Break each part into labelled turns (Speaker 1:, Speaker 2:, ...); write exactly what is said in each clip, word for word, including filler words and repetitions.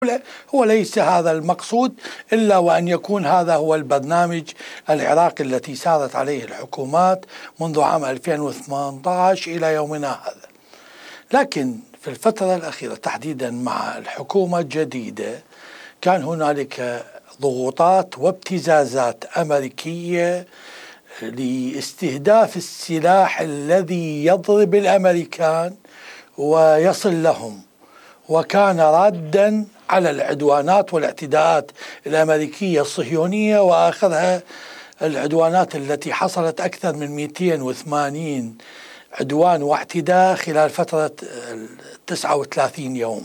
Speaker 1: هو ليس هذا المقصود، إلا وأن يكون هذا هو البرنامج العراقي التي سارت عليه الحكومات منذ عام ألفين وثمانية عشر إلى يومنا هذا. لكن في الفترة الأخيرة تحديدا مع الحكومة الجديدة كان هنالك ضغوطات وابتزازات أمريكية لاستهداف السلاح الذي يضرب الأمريكان ويصل لهم، وكان رادا على العدوانات والاعتداءات الأمريكية الصهيونية، وآخرها العدوانات التي حصلت أكثر من مئتين وثمانين عدوان واعتداء خلال فترة تسعة وثلاثين يوم.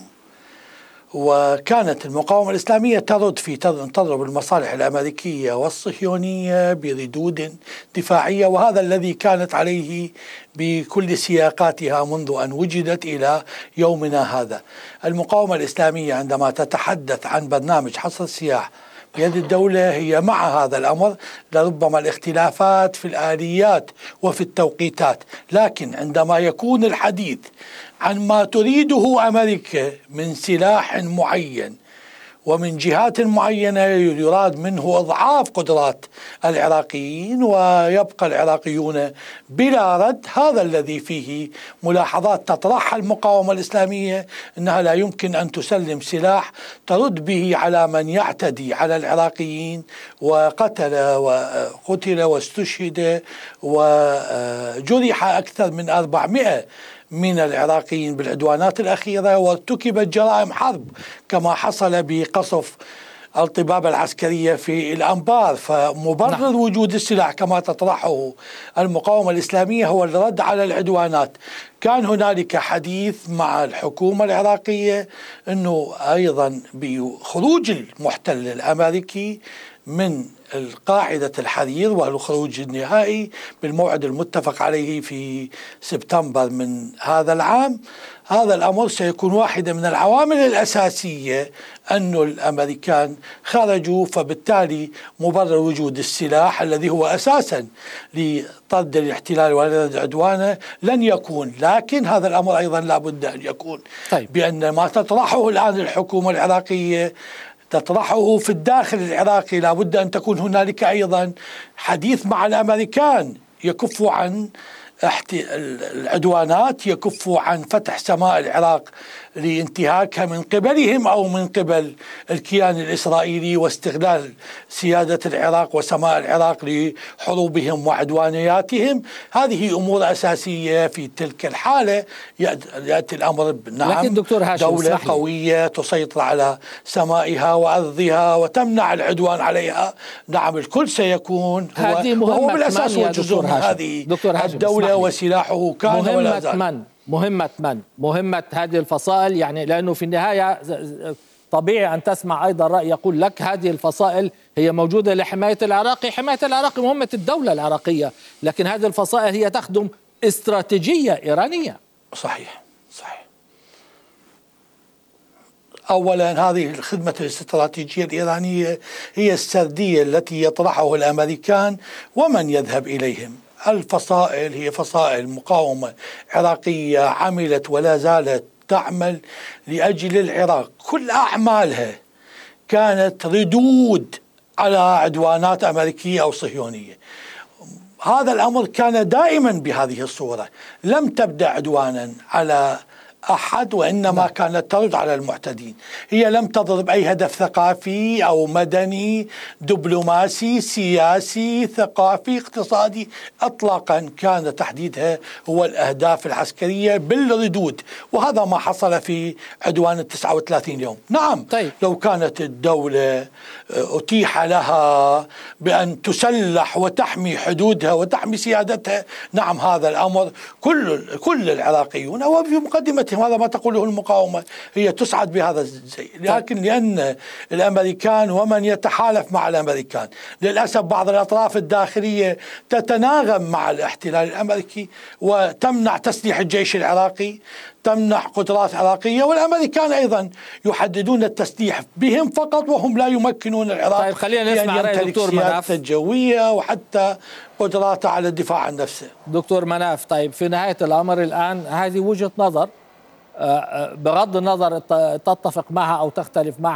Speaker 1: وكانت المقاومة الإسلامية ترد في تضرب المصالح الأمريكية والصهيونية بردود دفاعية، وهذا الذي كانت عليه بكل سياقاتها منذ أن وجدت إلى يومنا هذا. المقاومة الإسلامية عندما تتحدث عن برنامج حصر السلاح بيد الدولة هي مع هذا الأمر، لربما الاختلافات في الآليات وفي التوقيتات، لكن عندما يكون الحديث عن ما تريده أمريكا من سلاح معين ومن جهات معينة يراد منه إضعاف قدرات العراقيين ويبقى العراقيون بلا رد، هذا الذي فيه ملاحظات تطرحها المقاومة الإسلامية، أنها لا يمكن أن تسلم سلاح ترد به على من يعتدي على العراقيين وقتل وقتل واستشهد وجرح أكثر من أربعمئة من العراقيين بالعدوانات الأخيرة، وارتكبت جرائم حرب كما حصل بقصف الطبابة العسكرية في الأنبار. فمبرر نعم. وجود السلاح كما تطرحه المقاومة الإسلامية هو الرد على العدوانات. كان هنالك حديث مع الحكومة العراقية أنه أيضا بخروج المحتل الأمريكي من القاعدة الحرير والخروج النهائي بالموعد المتفق عليه في سبتمبر من هذا العام، هذا الأمر سيكون واحدة من العوامل الأساسية أن الأمريكان خرجوا، فبالتالي مبرر وجود السلاح الذي هو أساسا لطرد الاحتلال ورد عدوانه لن يكون. لكن هذا الأمر أيضا لابد أن يكون طيب. بأن ما تطرحه الآن الحكومة العراقية تطرحه في الداخل العراقي، لابد أن تكون هنالك أيضا حديث مع الأمريكان يكفوا عن العدوانات، يكفوا عن فتح سماء العراق لانتهاكها من قبلهم أو من قبل الكيان الإسرائيلي واستغلال سيادة العراق وسماء العراق لحروبهم وعدوانياتهم. هذه أمور أساسية. في تلك الحالة يأتي الأمر نعم دولة قوية تسيطر على سمائها وأرضها وتمنع العدوان عليها، نعم الكل سيكون هو, هو بالأساس هو جزء من هذه الدولة وسلاحه كان ولا زال.
Speaker 2: مهمة من؟ مهمة هذه الفصائل، يعني لأنه في النهاية طبيعي أن تسمع أيضا رأي يقول لك هذه الفصائل هي موجودة لحماية العراقي، حماية العراقي مهمة الدولة العراقية، لكن هذه الفصائل هي تخدم استراتيجية إيرانية.
Speaker 1: صحيح صحيح. أولا هذه الخدمة الاستراتيجية الإيرانية هي السردية التي يطرحه الأمريكان ومن يذهب إليهم. الفصائل هي فصائل مقاومة عراقية عملت ولا زالت تعمل لأجل العراق، كل أعمالها كانت ردود على عدوانات أمريكية أو صهيونية. هذا الأمر كان دائما بهذه الصورة، لم تبدأ عدوانا على أحد وإنما كانت ترد على المعتدين. هي لم تضرب أي هدف ثقافي أو مدني دبلوماسي سياسي ثقافي اقتصادي إطلاقا، كان تحديدها هو الأهداف العسكرية بالردود، وهذا ما حصل في عدوان التسعة وثلاثين يوم. نعم طيب. لو كانت الدولة أتيح لها بأن تسلح وتحمي حدودها وتحمي سيادتها، نعم هذا الأمر كل كل العراقيون وفي مقدمتهم هذا ما تقوله المقاومة هي تسعد بهذا الشيء. لكن لأن الأمريكان ومن يتحالف مع الأمريكان للأسف بعض الأطراف الداخلية تتناغم مع الاحتلال الأمريكي وتمنع تسليح الجيش العراقي، تمنع قدرات عراقية، والأمريكان أيضا يحددون التسليح بهم فقط وهم لا يمكنون العراق.
Speaker 2: طيب خلينا نسمع رأي دكتور مناف
Speaker 1: الجوية وحتى قدراته على الدفاع عن نفسه.
Speaker 2: دكتور مناف، طيب في نهاية الأمر الآن هذه وجهة نظر بغض النظر تتفق معها أو تختلف معها